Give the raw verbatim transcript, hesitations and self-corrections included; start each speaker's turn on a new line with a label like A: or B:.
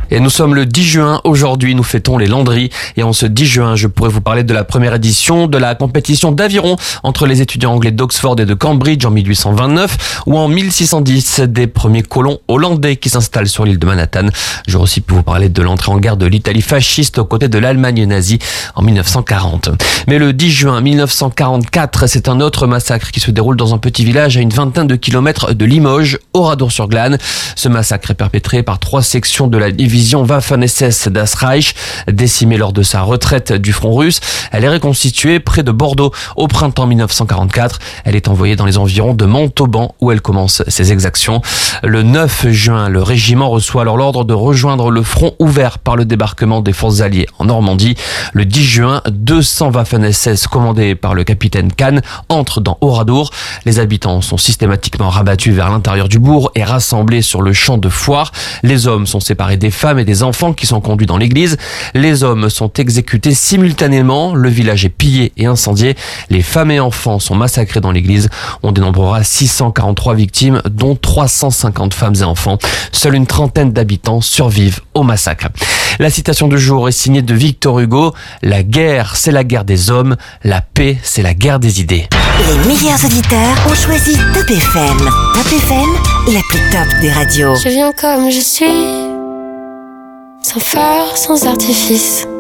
A: Et nous sommes le dix juin. Aujourd'hui, nous fêtons les Landry. Et en ce dix juin, je pourrais vous parler de la première édition de la compétition d'aviron entre les étudiants anglais d'Oxford et de Cambridge en mille huit cent vingt-neuf ou en mille six cent dix des premiers colons hollandais qui s'installent sur l'île de Manhattan. J'aurais aussi pu vous parler de l'entrée en guerre de l'Italie fasciste aux côtés de l'Allemagne nazie en mille neuf cent quarante. Mais le dix juin mille neuf cent quarante-quatre, c'est un autre massacre qui se déroule dans un petit village à une vingtaine de kilomètres de Limoges, Oradour-sur-Glane. Ce massacre est perpétré par trois sections de la division Waffen-S S das Reich, décimée lors de sa retraite du front russe. Elle est reconstituée près de Bordeaux au printemps mille neuf cent quarante-quatre. Elle est envoyée dans les environs de Montauban où elle commence ses exactions. Le neuf juin, le régiment reçoit alors l'ordre de rejoindre le front ouvert par le débarquement des forces alliées en Normandie. Le dix juin, deux cents Waffen-S S commandés par le capitaine Kahn entrent dans Oradour. Les habitants sont systématiquement rabattus vers l'intérieur du bourg et rassemblés sur le champ de foire. Les hommes sont séparés des femmes et des enfants qui sont conduits dans l'église. Les hommes sont exécutés simultanément. Le village est pillé et incendié. Les femmes et enfants sont massacrés dans l'église. On dénombrera six cent quarante-trois victimes, dont trois cent cinquante femmes et enfants. Seule une trentaine d'habitants survivent au massacre. La citation du jour est signée de Victor Hugo. La guerre, c'est la guerre des hommes. La paix, c'est la guerre des idées.
B: Les meilleurs auditeurs ont choisi Top F M. Top F M, la plus top des radios.
C: Je viens comme je suis, sans phare, sans artifice.